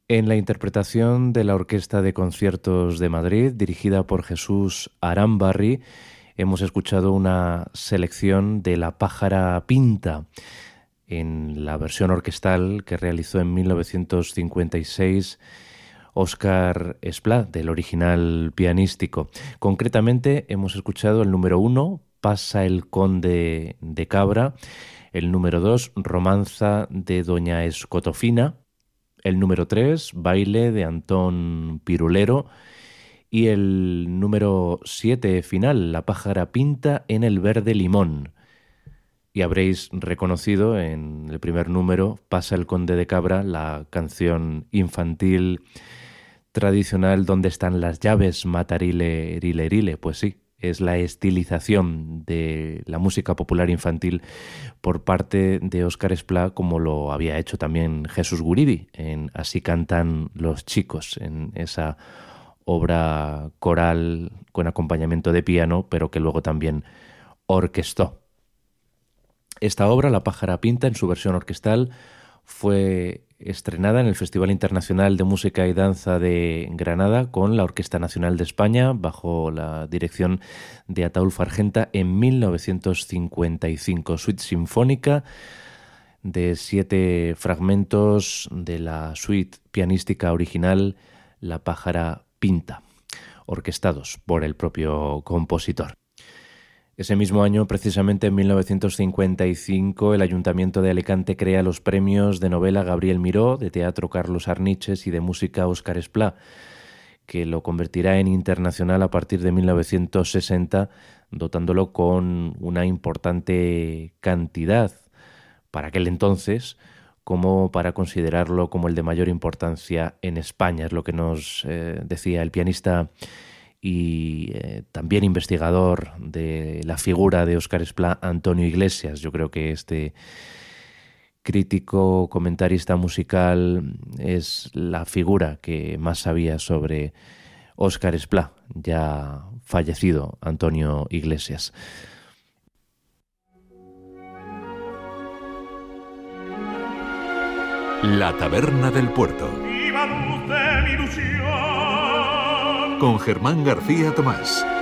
En la interpretación de la Orquesta de Conciertos de Madrid, dirigida por Jesús Arambarri, hemos escuchado una selección de La pájara pinta, en la versión orquestal que realizó en 1956 Óscar Esplá, del original pianístico. Concretamente hemos escuchado el número 1, Pasa el conde de Cabra, el número 2, Romanza de doña Escotofina, el número 3, Baile de Antón Pirulero, y el número 7 final, La pájara pinta en el verde limón. Y habréis reconocido en el primer número, Pasa el conde de Cabra, la canción infantil tradicional ¿Dónde están las llaves? Matarile, rile, rile. Pues sí, es la estilización de la música popular infantil por parte de Óscar Esplá, como lo había hecho también Jesús Guridi en Así cantan los chicos, en esa obra coral con acompañamiento de piano, pero que luego también orquestó. Esta obra, La pájara pinta, en su versión orquestal, fue estrenada en el Festival Internacional de Música y Danza de Granada con la Orquesta Nacional de España bajo la dirección de Ataúlfo Argenta en 1955. Suite sinfónica de 7 fragmentos de la suite pianística original La pájara pinta, orquestados por el propio compositor. Ese mismo año, precisamente en 1955, el Ayuntamiento de Alicante crea los premios de novela Gabriel Miró, de teatro Carlos Arniches y de música Óscar Esplá, que lo convertirá en internacional a partir de 1960, dotándolo con una importante cantidad para aquel entonces, como para considerarlo como el de mayor importancia en España. Es lo que nos decía el pianista y también investigador de la figura de Óscar Esplá, Antonio Iglesias. Yo creo que este crítico, comentarista musical es la figura que más sabía sobre Óscar Esplá, ya fallecido Antonio Iglesias. La Taberna del Puerto. Viva luz de mi ilusión. Con Germán García Tomás.